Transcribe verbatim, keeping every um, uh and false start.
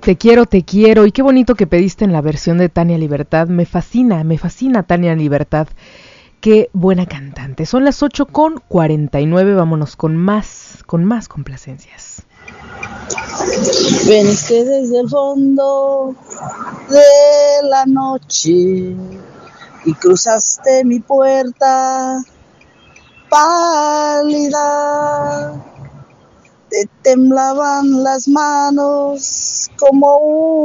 Te quiero, te quiero. Y qué bonito que pediste en la versión de Tania Libertad. Me fascina, me fascina Tania Libertad. Qué buena cantante. Son las ocho con cuarenta y nueve. Vámonos con más, con más complacencias. Veniste desde el fondo de la noche y cruzaste mi puerta pálida. Te temblaban las manos como un